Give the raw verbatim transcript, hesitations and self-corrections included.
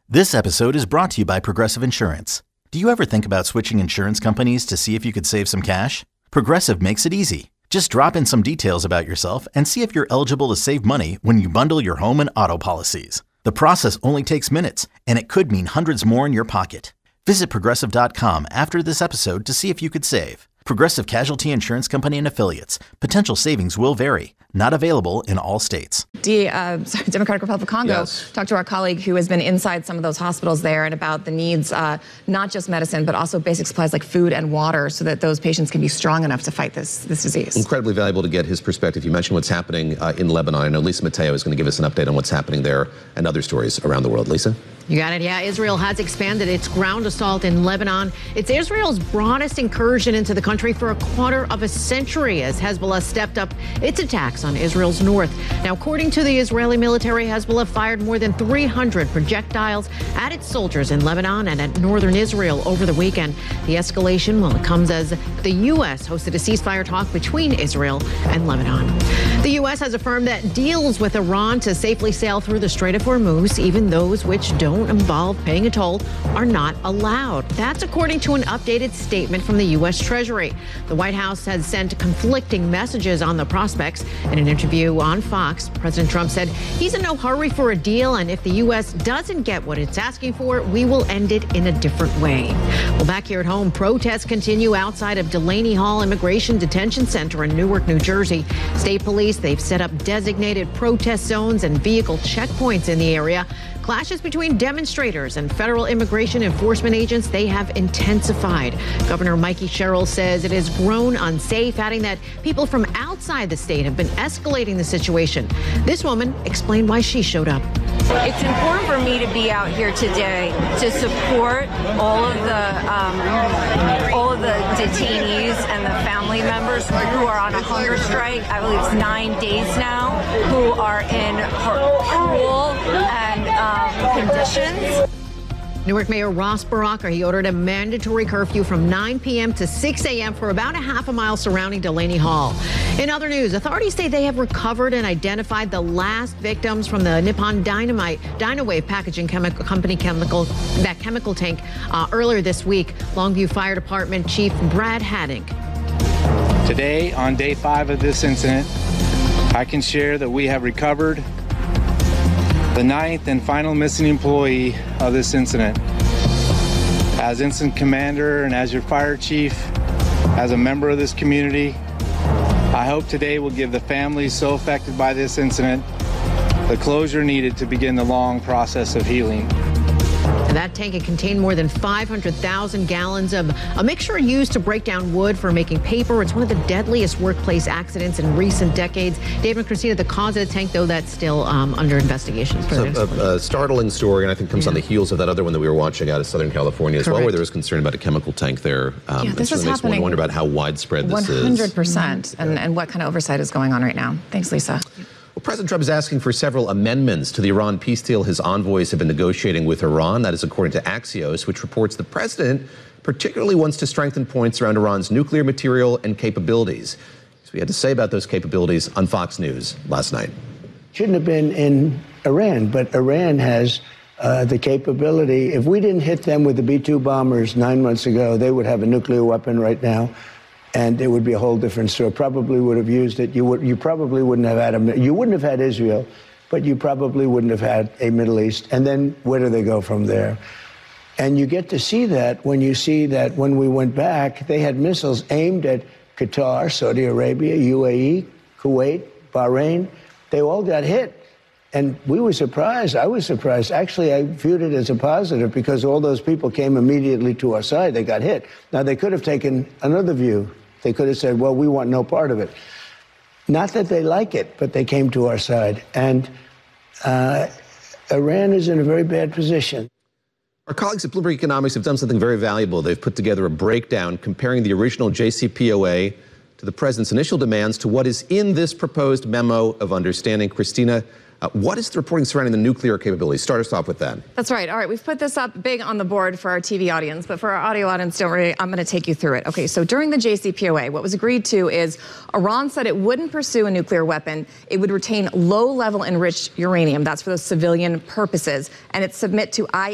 This episode is brought to you by Progressive Insurance. Do you ever think about switching insurance companies to see if you could save some cash? Progressive makes it easy. Just drop in some details about yourself and see if you're eligible to save money when you bundle your home and auto policies. The process only takes minutes, and it could mean hundreds more in your pocket. Visit Progressive dot com after this episode to see if you could save. Progressive Casualty Insurance Company and Affiliates. Potential savings will vary. Not available in all states. D, uh, sorry, Democratic Republic of Congo yes. talked to our colleague who has been inside some of those hospitals there and about the needs, uh, not just medicine, but also basic supplies like food and water so that those patients can be strong enough to fight this, this disease. Incredibly valuable to get his perspective. You mentioned what's happening uh, in Lebanon. I know Lisa Mateo is going to give us an update on what's happening there and other stories around the world. Lisa? You got it. Yeah, Israel has expanded its ground assault in Lebanon. It's Israel's broadest incursion into the country for a quarter of a century as Hezbollah stepped up its attacks on Israel's north. Now, according to the Israeli military, Hezbollah fired more than three hundred projectiles at its soldiers in Lebanon and at northern Israel over the weekend. The escalation, well, it comes as the U S hosted a ceasefire talk between Israel and Lebanon. The U S has affirmed that deals with Iran to safely sail through the Strait of Hormuz, even those which don't involve paying a toll, are not allowed. That's according to an updated statement from the U S Treasury. The White House has sent conflicting messages on the prospects. In an interview on Fox, President Trump said he's in no hurry for a deal, and if the U S doesn't get what it's asking for, we will end it in a different way. Well, back here at home, protests continue outside of Delaney Hall Immigration Detention Center in Newark, New Jersey. State police, they've set up designated protest zones and vehicle checkpoints in the area. Clashes between demonstrators and federal immigration enforcement agents, they have intensified. Governor Mikey Sherrill says it has grown unsafe, adding that people from outside the state have been escalating the situation. This woman explained why she showed up. It's important for me to be out here today to support all of the um, all of the detainees and the family members who are on a hunger strike. I believe it's nine days now, who are in cruel and um, conditions. Newark Mayor Ross Baraka, he ordered a mandatory curfew from nine p.m. to six a.m. for about a half a mile surrounding Delaney Hall. In other news, authorities say they have recovered and identified the last victims from the Nippon Dynamite Dynawave Packaging Chemical Company chemical that chemical tank uh, earlier this week. Longview Fire Department Chief Brad Hadding. Today, on day five of this incident, I can share that we have recovered the ninth and final missing employee of this incident. As incident commander and as your fire chief, as a member of this community, I hope today will give the families so affected by this incident the closure needed to begin the long process of healing. And that tank had contained more than five hundred thousand gallons of a mixture used to break down wood for making paper. It's one of the deadliest workplace accidents in recent decades. David and Christina, the cause of the tank, though, that's still um, under investigation. So a, a startling story, and I think comes yeah. on the heels of that other one that we were watching out of Southern California as Correct. well, where there was concern about a chemical tank there. Um, yeah, this it is makes happening. one wonder about how widespread this is. one hundred percent, and, and what kind of oversight is going on right now. Thanks, Lisa. Well, President Trump is asking for several amendments to the Iran peace deal his envoys have been negotiating with Iran. That is according to Axios, which reports the president particularly wants to strengthen points around Iran's nuclear material and capabilities. So we had to say about those capabilities on Fox News last night. Shouldn't have been in Iran, but Iran has uh, the capability. If we didn't hit them with the B two bombers nine months ago, they would have a nuclear weapon right now. And it would be a whole different story. Probably would have used it. You would. You probably wouldn't have had a. You wouldn't have had Israel, but you probably wouldn't have had a Middle East. And then where do they go from there? And you get to see that when you see that when we went back, they had missiles aimed at Qatar, Saudi Arabia, U A E, Kuwait, Bahrain. They all got hit, and we were surprised. I was surprised. Actually, I viewed it as a positive because all those people came immediately to our side. They got hit. Now they could have taken another view. They could have said, well, we want no part of it. Not that they like it, but they came to our side. And uh, Iran is in a very bad position. Our colleagues at Bloomberg Economics have done something very valuable. They've put together a breakdown comparing the original J C P O A to the president's initial demands to what is in this proposed memo of understanding. Christina, Uh, what is the reporting surrounding the nuclear capabilities? Start us off with that. That's right. All right, we've put this up big on the board for our T V audience, but for our audio audience, don't worry, I'm going to take you through it. Okay, so during the J C P O A, what was agreed to is Iran said it wouldn't pursue a nuclear weapon. It would retain low-level enriched uranium. That's for those civilian purposes, and it submit to I